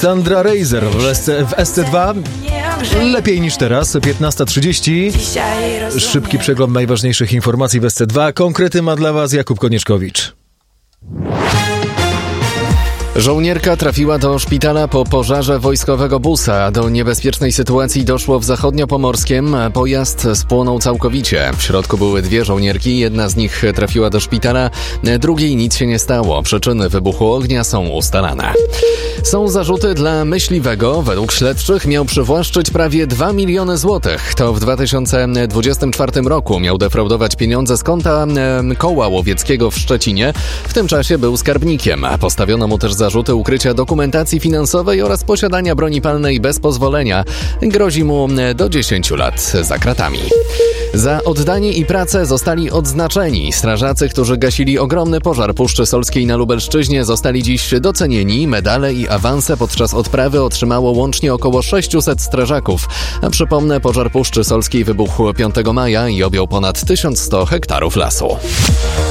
Sandra Reiser w SC2. Lepiej niż teraz, 15:30. Szybki przegląd najważniejszych informacji w SC2. Konkrety ma dla Was Jakub Konieczkowicz. Żołnierka trafiła do szpitala po pożarze wojskowego busa. Do niebezpiecznej sytuacji doszło w Zachodniopomorskiem. Pojazd spłonął całkowicie. W środku były 2 żołnierki. Jedna z nich trafiła do szpitala, drugiej nic się nie stało. Przyczyny wybuchu ognia są ustalane. Są zarzuty dla myśliwego. Według śledczych miał przywłaszczyć prawie 2 miliony złotych. To w 2024 roku miał defraudować pieniądze z konta koła łowieckiego w Szczecinie. W tym czasie był skarbnikiem. Postawiono mu też zarzuty ukrycia dokumentacji finansowej oraz posiadania broni palnej bez pozwolenia. Grozi mu do 10 lat za kratami. Za oddanie i pracę zostali odznaczeni. Strażacy, którzy gasili ogromny pożar Puszczy Solskiej na Lubelszczyźnie, zostali dziś docenieni. Medale i awanse podczas odprawy otrzymało łącznie około 600 strażaków. A przypomnę, pożar Puszczy Solskiej wybuchł 5 maja i objął ponad 1100 hektarów lasu.